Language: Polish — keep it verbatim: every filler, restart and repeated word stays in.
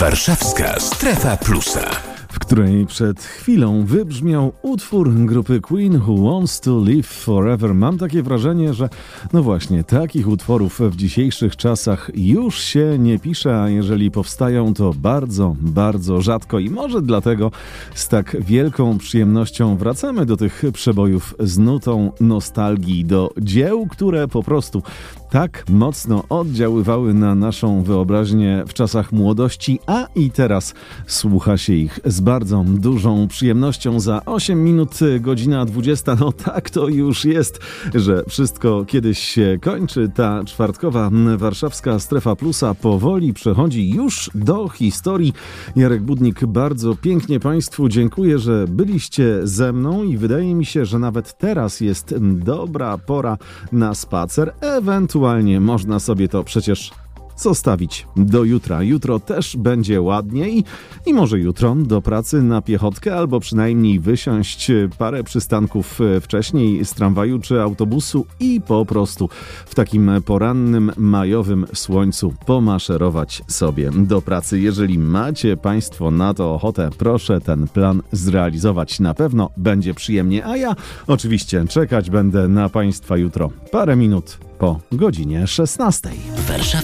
Warszawska Strefa Plusa, w której przed chwilą wybrzmiał utwór grupy Queen Who Wants to Live Forever. Mam takie wrażenie, że no właśnie, takich utworów w dzisiejszych czasach już się nie pisze, a jeżeli powstają, to bardzo, bardzo rzadko i może dlatego z tak wielką przyjemnością wracamy do tych przebojów z nutą nostalgii, do dzieł, które po prostu tak mocno oddziaływały na naszą wyobraźnię w czasach młodości, a i teraz słucha się ich z bardzo dużą przyjemnością. Za osiem minut, godzina dwudziesta. No tak to już jest, że wszystko kiedyś się kończy. Ta czwartkowa warszawska Strefa Plusa powoli przechodzi już do historii. Jarek Budnik, bardzo pięknie Państwu dziękuję, że byliście ze mną i wydaje mi się, że nawet teraz jest dobra pora na spacer. Ewentualnie można sobie to przecież zostawić do jutra. Jutro też będzie ładniej i może jutro do pracy na piechotkę albo przynajmniej wysiąść parę przystanków wcześniej z tramwaju czy autobusu i po prostu w takim porannym, majowym słońcu pomaszerować sobie do pracy. Jeżeli macie Państwo na to ochotę, proszę ten plan zrealizować. Na pewno będzie przyjemnie, a ja oczywiście czekać będę na Państwa jutro parę minut po godzinie szesnastej.